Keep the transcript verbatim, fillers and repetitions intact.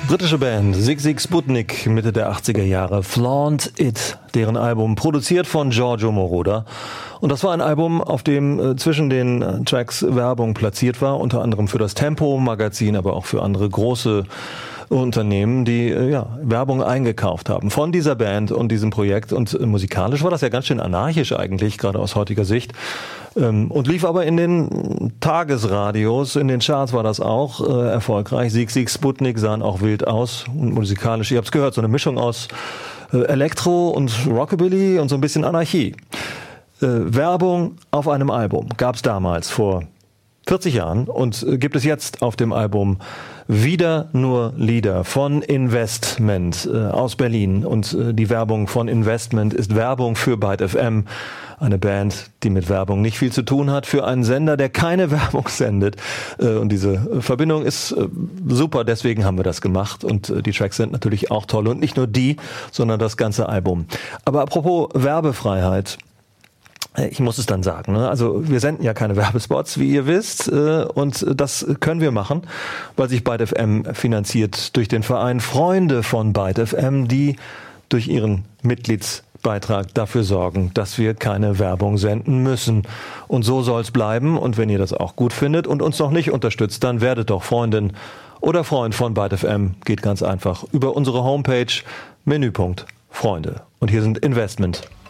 Britische Band Sigue Sigue Sputnik, Mitte der achtziger Jahre, Flaunt It, deren Album produziert von Giorgio Moroder. Und das war ein Album, auf dem äh, zwischen den äh, Tracks Werbung platziert war, unter anderem für das Tempo-Magazin, aber auch für andere große Unternehmen, die äh, ja, Werbung eingekauft haben von dieser Band und diesem Projekt. Und äh, musikalisch war das ja ganz schön anarchisch eigentlich, gerade aus heutiger Sicht. Ähm, und lief aber in den Tagesradios, in den Charts war das auch äh, erfolgreich. Sigue Sigue Sputnik sahen auch wild aus und musikalisch. Ihr habt es gehört, so eine Mischung aus äh, Elektro und Rockabilly und so ein bisschen Anarchie. Äh, Werbung auf einem Album gab es damals vor vierzig Jahren und äh, gibt es jetzt auf dem Album Wieder nur Lieder von Investment äh, aus Berlin. Und äh, die Werbung von Investment ist Werbung für Byte F M, eine Band, die mit Werbung nicht viel zu tun hat, für einen Sender, der keine Werbung sendet. Äh, und diese Verbindung ist äh, super, deswegen haben wir das gemacht. Und äh, die Tracks sind natürlich auch toll. Und nicht nur die, sondern das ganze Album. Aber apropos Werbefreiheit, ich muss es dann sagen, ne? Also wir senden ja keine Werbespots, wie ihr wisst, und das können wir machen, weil sich Byte F M finanziert durch den Verein Freunde von Byte F M, die durch ihren Mitgliedsbeitrag dafür sorgen, dass wir keine Werbung senden müssen. Und so soll es bleiben. Und wenn ihr das auch gut findet und uns noch nicht unterstützt, dann werdet doch Freundin oder Freund von Byte F M. Geht ganz einfach über unsere Homepage, Menüpunkt Freunde. Und hier sind Investment